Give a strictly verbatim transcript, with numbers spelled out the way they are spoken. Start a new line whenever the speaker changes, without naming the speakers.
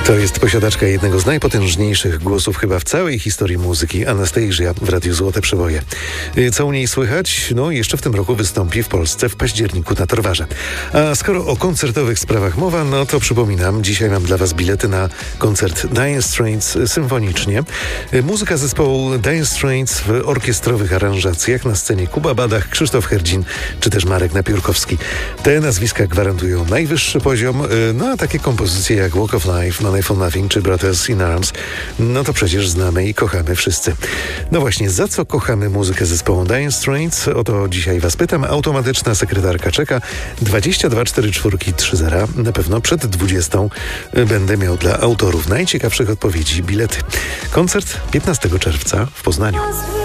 To jest posiadaczka jednego z najpotężniejszych głosów chyba w całej historii muzyki, Anastasia w Radiu Złote Przeboje. Co u niej słychać? No, jeszcze w tym roku wystąpi w Polsce w październiku na Torwarze. A skoro o koncertowych sprawach mowa, no to przypominam, dzisiaj mam dla Was bilety na koncert Dire Straits symfonicznie. Muzyka zespołu Dire Straits w orkiestrowych aranżacjach, na scenie Kuba Badach, Krzysztof Herdzin czy też Marek Napiórkowski. Te nazwiska gwarantują najwyższy poziom, no a takie kompozycje jak Walk of Life, Money for Nothing czy Brothers in Arms, no to przecież znamy i kochamy wszyscy. No właśnie, za co kochamy muzykę zespołu Dire Straits? O to dzisiaj Was pytam. Automatyczna sekretarka czeka. dwadzieścia dwa czterdzieści cztery trzydzieści. Na pewno przed dwudziestą będę miał dla autorów najciekawszych odpowiedzi bilety. Koncert piętnastego czerwca w Poznaniu.